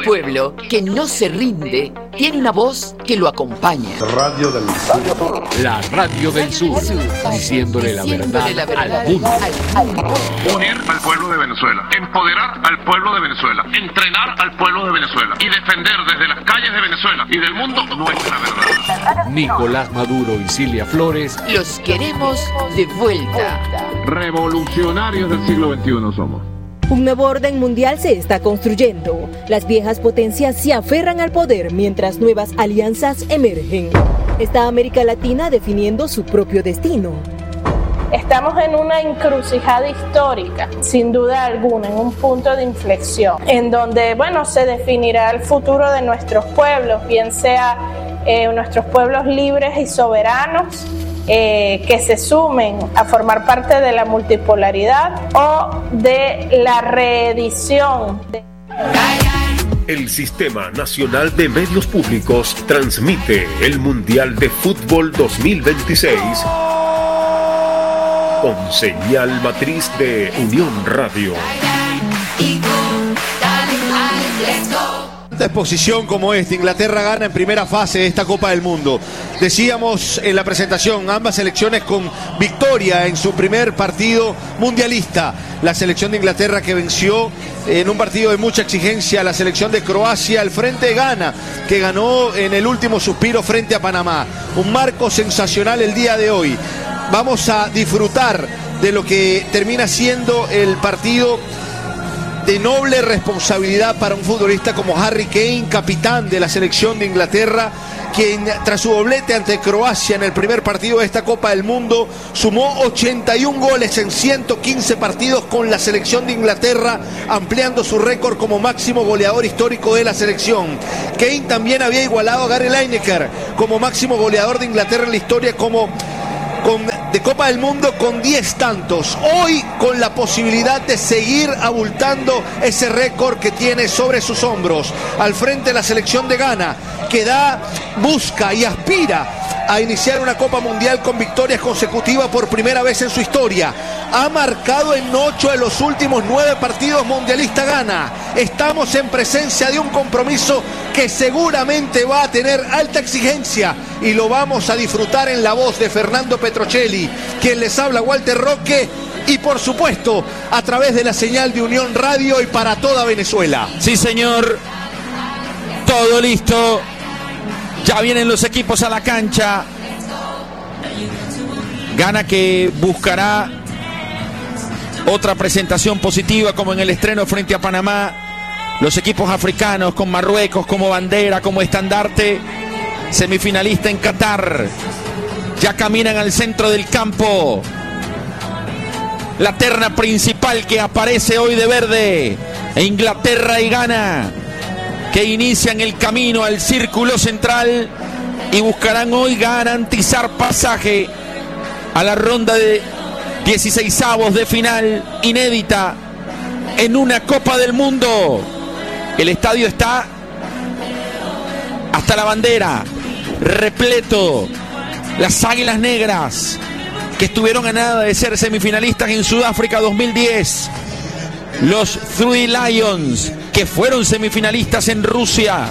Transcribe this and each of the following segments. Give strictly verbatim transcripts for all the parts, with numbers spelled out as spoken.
pueblo que no se rinde tiene una voz que lo acompaña. Radio del Sur. La Radio del Sur, diciéndole la verdad, la verdad al mundo. Al mundo. Unir al pueblo de Venezuela, empoderar al pueblo de Venezuela, entrenar al pueblo de Venezuela y defender desde las calles de Venezuela y del mundo nuestra verdad. Nicolás Maduro y Cilia Flores. Los queremos de vuelta. Revolucionarios del siglo veintiuno somos. Un nuevo orden mundial se está construyendo. Las viejas potencias se aferran al poder mientras nuevas alianzas emergen. Está América Latina definiendo su propio destino. Estamos en una encrucijada histórica, sin duda alguna, en un punto de inflexión, en donde, bueno, se definirá el futuro de nuestros pueblos, bien sea eh, nuestros pueblos libres y soberanos, Eh, que se sumen a formar parte de la multipolaridad o de la reedición. De... El Sistema Nacional de Medios Públicos transmite el Mundial de Fútbol dos mil veintiséis con señal matriz de Unión Radio. Exposición como esta, Inglaterra gana en primera fase de esta Copa del Mundo. Decíamos en la presentación, ambas selecciones con victoria en su primer partido mundialista. La selección de Inglaterra que venció en un partido de mucha exigencia a la selección de Croacia al frente de Ghana, que ganó en el último suspiro frente a Panamá. Un marco sensacional el día de hoy. Vamos a disfrutar de lo que termina siendo el partido de noble responsabilidad para un futbolista como Harry Kane, capitán de la selección de Inglaterra, quien tras su doblete ante Croacia en el primer partido de esta Copa del Mundo sumó ochenta y un goles en ciento quince partidos con la selección de Inglaterra, ampliando su récord como máximo goleador histórico de la selección. Kane también había igualado a Gary Lineker como máximo goleador de Inglaterra en la historia como Con, de Copa del Mundo con diez tantos. Hoy con la posibilidad de seguir abultando ese récord que tiene sobre sus hombros. Al frente de la selección de Ghana, que da, busca y aspira a iniciar una Copa Mundial con victorias consecutivas por primera vez en su historia. Ha marcado en ocho de los últimos nueve partidos mundialistas Ghana. Estamos en presencia de un compromiso que seguramente va a tener alta exigencia y lo vamos a disfrutar en la voz de Fernando Petrocelli, quien les habla, Walter Roque, y por supuesto a través de la señal de Unión Radio y para toda Venezuela. Sí, señor, todo listo. Ya vienen los equipos a la cancha. Ghana que buscará otra presentación positiva como en el estreno frente a Panamá. Los equipos africanos con Marruecos como bandera, como estandarte. Semifinalista en Qatar. Ya caminan al centro del campo. La terna principal que aparece hoy de verde. Inglaterra y Ghana, que inician el camino al círculo central y buscarán hoy garantizar pasaje a la ronda de dieciseisavos de final inédita en una Copa del Mundo. El estadio está hasta la bandera, repleto. Las Águilas Negras, que estuvieron a nada de ser semifinalistas en Sudáfrica dos mil diez. Los Three Lions, que fueron semifinalistas en Rusia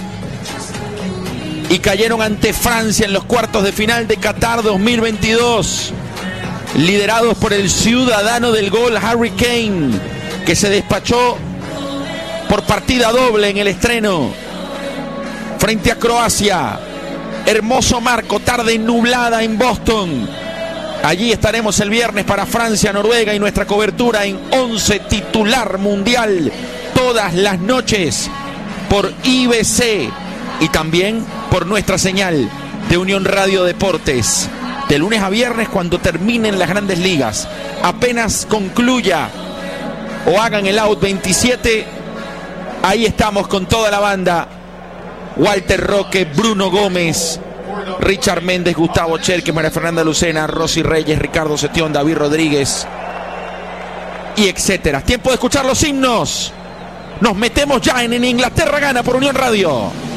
y cayeron ante Francia en los cuartos de final de Qatar dos mil veintidós, liderados por el ciudadano del gol Harry Kane, que se despachó por partida doble en el estreno frente a Croacia. Hermoso marco, tarde nublada en Boston. Allí estaremos el viernes para Francia, Noruega y nuestra cobertura en once titular mundial todas las noches por I B C y también por nuestra señal de Unión Radio Deportes. De lunes a viernes cuando terminen las grandes ligas. Apenas concluya o hagan el out veintisiete, ahí estamos con toda la banda. Walter Roque, Bruno Gómez, Richard Méndez, Gustavo Cherque, María Fernanda Lucena, Rosy Reyes, Ricardo Setión, David Rodríguez y etcétera. Tiempo de escuchar los himnos. Nos metemos ya en, en Inglaterra Gana por Unión Radio.